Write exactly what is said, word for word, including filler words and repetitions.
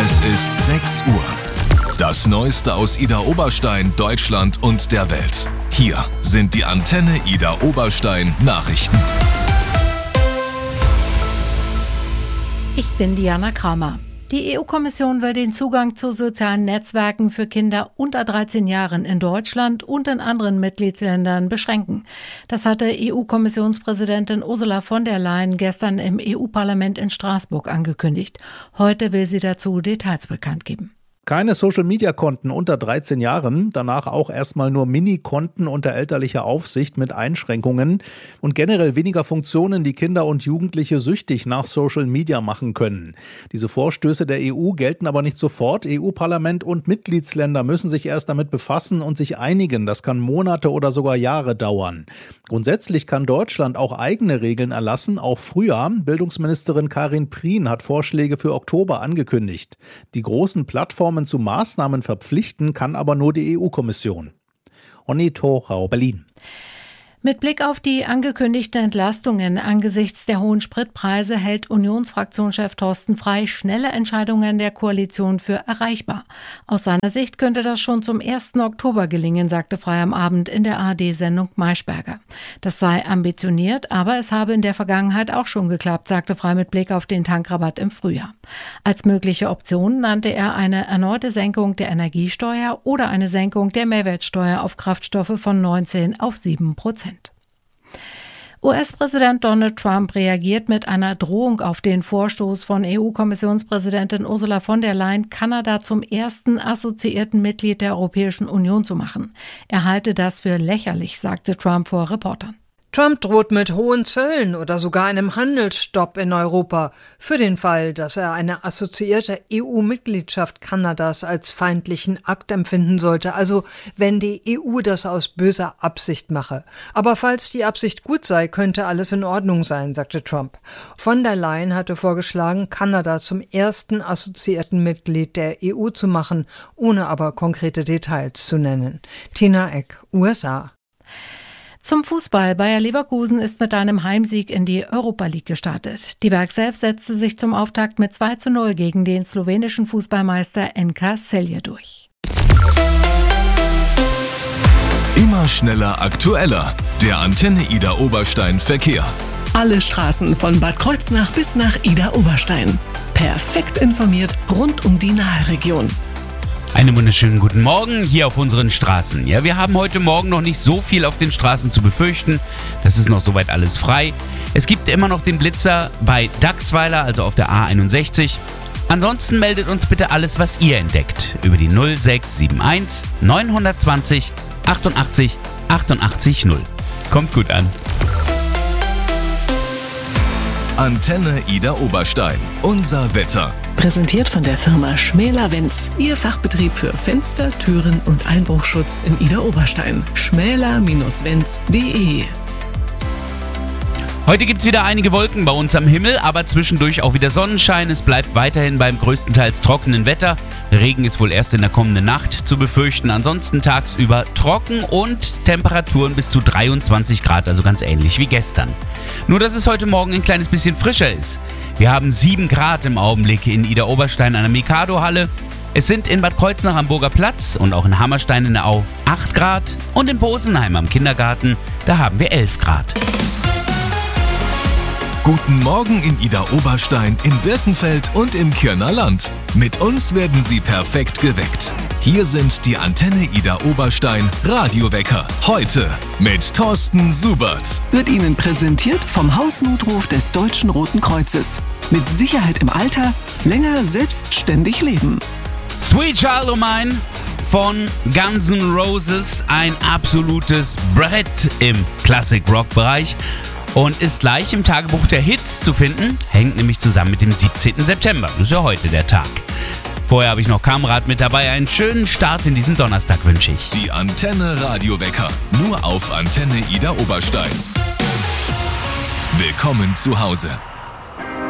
Es ist sechs Uhr. Das Neueste aus Ida Oberstein, Deutschland und der Welt. Hier sind die Antenne Ida Oberstein Nachrichten. Ich bin Diana Kramer. Die E U-Kommission will den Zugang zu sozialen Netzwerken für Kinder unter dreizehn Jahren in Deutschland und in anderen Mitgliedsländern beschränken. Das hatte E U-Kommissionspräsidentin Ursula von der Leyen gestern im E U-Parlament in Straßburg angekündigt. Heute will sie dazu Details bekannt geben. Keine Social-Media-Konten unter dreizehn Jahren, danach auch erstmal nur Mini-Konten unter elterlicher Aufsicht mit Einschränkungen und generell weniger Funktionen, die Kinder und Jugendliche süchtig nach Social-Media machen können. Diese Vorstöße der E U gelten aber nicht sofort. E U-Parlament und Mitgliedsländer müssen sich erst damit befassen und sich einigen. Das kann Monate oder sogar Jahre dauern. Grundsätzlich kann Deutschland auch eigene Regeln erlassen, auch früher. Bildungsministerin Karin Prien hat Vorschläge für Oktober angekündigt. Die großen Plattformen zu Maßnahmen verpflichten kann aber nur die E U-Kommission. Onni Torau, Berlin. Mit Blick auf die angekündigten Entlastungen angesichts der hohen Spritpreise hält Unionsfraktionschef Thorsten Frey schnelle Entscheidungen der Koalition für erreichbar. Aus seiner Sicht könnte das schon zum ersten Oktober gelingen, sagte Frey am Abend in der A R D-Sendung Maischberger. Das sei ambitioniert, aber es habe in der Vergangenheit auch schon geklappt, sagte Frey mit Blick auf den Tankrabatt im Frühjahr. Als mögliche Option nannte er eine erneute Senkung der Energiesteuer oder eine Senkung der Mehrwertsteuer auf Kraftstoffe von neunzehn auf sieben Prozent. U S-Präsident Donald Trump reagiert mit einer Drohung auf den Vorstoß von E U-Kommissionspräsidentin Ursula von der Leyen, Kanada zum ersten assoziierten Mitglied der Europäischen Union zu machen. Er halte das für lächerlich, sagte Trump vor Reportern. Trump droht mit hohen Zöllen oder sogar einem Handelsstopp in Europa für den Fall, dass er eine assoziierte E U-Mitgliedschaft Kanadas als feindlichen Akt empfinden sollte, also wenn die E U das aus böser Absicht mache. Aber falls die Absicht gut sei, könnte alles in Ordnung sein, sagte Trump. Von der Leyen hatte vorgeschlagen, Kanada zum ersten assoziierten Mitglied der E U zu machen, ohne aber konkrete Details zu nennen. Tina Eck, U S A. Zum Fußball. Bayer Leverkusen ist mit einem Heimsieg in die Europa League gestartet. Die Berg selbst setzte sich zum Auftakt mit zwei zu null gegen den slowenischen Fußballmeister N K Celje durch. Immer schneller, aktueller. Der Antenne Ida Oberstein Verkehr. Alle Straßen von Bad Kreuznach bis nach Ida Oberstein. Perfekt informiert rund um die Naheregion. Einen wunderschönen guten Morgen hier auf unseren Straßen. Ja, wir haben heute Morgen noch nicht so viel auf den Straßen zu befürchten. Das ist noch soweit alles frei. Es gibt immer noch den Blitzer bei Dachsweiler, also auf der A einundsechzig. Ansonsten meldet uns bitte alles, was ihr entdeckt, über die null sechs sieben eins neun zwei null achtundachtzig achtundachtzig null. Kommt gut an. Antenne Ida Oberstein. Unser Wetter. Präsentiert von der Firma Schmäler-Wenz. Ihr Fachbetrieb für Fenster, Türen und Einbruchschutz in Ida Oberstein. schmäler Bindestrich wenz punkt de. Heute gibt es wieder einige Wolken bei uns am Himmel, aber zwischendurch auch wieder Sonnenschein. Es bleibt weiterhin beim größtenteils trockenen Wetter. Regen ist wohl erst in der kommenden Nacht zu befürchten. Ansonsten tagsüber trocken und Temperaturen bis zu dreiundzwanzig Grad, also ganz ähnlich wie gestern. Nur, dass es heute Morgen ein kleines bisschen frischer ist. Wir haben sieben Grad im Augenblick in Ida Oberstein an der Mikado-Halle. Es sind in Bad Kreuznach am Burger Platz und auch in Hammerstein in der Au acht Grad. Und in Posenheim am Kindergarten, da haben wir elf Grad. Guten Morgen in Ida Oberstein, in Birkenfeld und im Kirner Land. Mit uns werden Sie perfekt geweckt. Hier sind die Antenne Ida Oberstein Radiowecker. Heute mit Thorsten Subert. Wird Ihnen präsentiert vom Hausnotruf des Deutschen Roten Kreuzes. Mit Sicherheit im Alter, länger selbstständig leben. Sweet Child O' Mine von Guns N' Roses, ein absolutes Brett im Classic-Rock-Bereich. Und ist gleich im Tagebuch der Hits zu finden, hängt nämlich zusammen mit dem siebzehnten September. Das ist ja heute der Tag. Vorher habe ich noch Kamerad mit dabei. Einen schönen Start in diesen Donnerstag wünsche ich. Die Antenne Radiowecker, nur auf Antenne Ida Oberstein. Willkommen zu Hause.